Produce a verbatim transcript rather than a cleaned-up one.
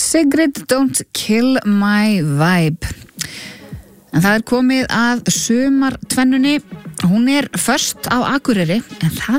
Sigrid, Don't Kill My Vibe. En það er komið að sumartvennunni. Hún er föst á Akureyri, en það